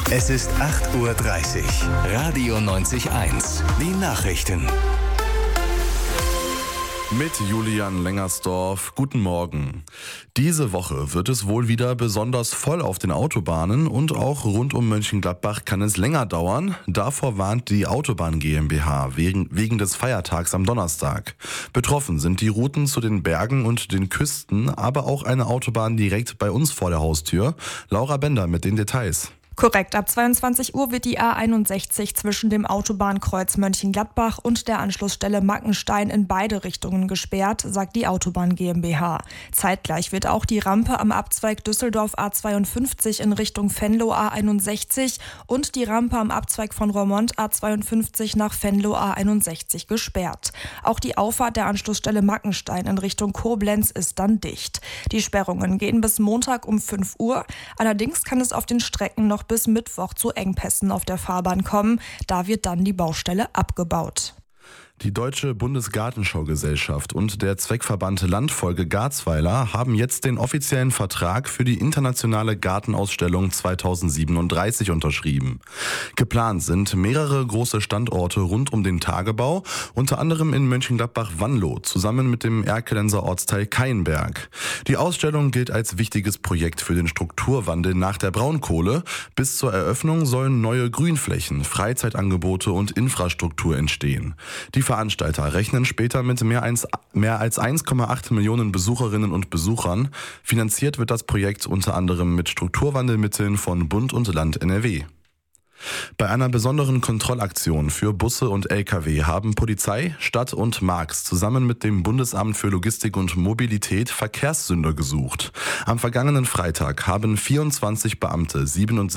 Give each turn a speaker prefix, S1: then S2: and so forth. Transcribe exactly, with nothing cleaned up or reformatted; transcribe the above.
S1: Es ist acht Uhr dreißig. Radio neunzig eins. Die Nachrichten.
S2: Mit Julian Lengersdorf. Guten Morgen. Diese Woche wird es wohl wieder besonders voll auf den Autobahnen und auch rund um Mönchengladbach kann es länger dauern. Davor warnt die Autobahn GmbH wegen, wegen des Feiertags am Donnerstag. Betroffen sind die Routen zu den Bergen und den Küsten, aber auch eine Autobahn direkt bei uns vor der Haustür. Laura Bender mit den Details.
S3: Korrekt, ab zweiundzwanzig Uhr wird die A einundsechzig zwischen dem Autobahnkreuz Mönchengladbach und der Anschlussstelle Mackenstein in beide Richtungen gesperrt, sagt die Autobahn GmbH. Zeitgleich wird auch die Rampe am Abzweig Düsseldorf A zweiundfünfzig in Richtung Venlo A einundsechzig und die Rampe am Abzweig von Roermond A zweiundfünfzig nach Venlo A einundsechzig gesperrt. Auch die Auffahrt der Anschlussstelle Mackenstein in Richtung Koblenz ist dann dicht. Die Sperrungen gehen bis Montag um fünf Uhr. Allerdings kann es auf den Strecken noch bis Mittwoch zu Engpässen auf der Fahrbahn kommen. Da wird dann die Baustelle abgebaut.
S2: Die Deutsche Bundesgartenschaugesellschaft und der Zweckverband Landfolge Garzweiler haben jetzt den offiziellen Vertrag für die internationale Gartenausstellung zweitausendsiebenunddreißig unterschrieben. Geplant sind mehrere große Standorte rund um den Tagebau, unter anderem in Mönchengladbach-Wanlo, zusammen mit dem Erkelenser Ortsteil Keinberg. Die Ausstellung gilt als wichtiges Projekt für den Strukturwandel nach der Braunkohle. Bis zur Eröffnung sollen neue Grünflächen, Freizeitangebote und Infrastruktur entstehen. Die Veranstalter rechnen später mit mehr als, mehr als eins Komma acht Millionen Besucherinnen und Besuchern. Finanziert wird das Projekt unter anderem mit Strukturwandelmitteln von Bund und Land N R W. Bei einer besonderen Kontrollaktion für Busse und L K W haben Polizei, Stadt und Marx zusammen mit dem Bundesamt für Logistik und Mobilität Verkehrssünder gesucht. Am vergangenen Freitag haben vierundzwanzig Beamte siebenundsiebzig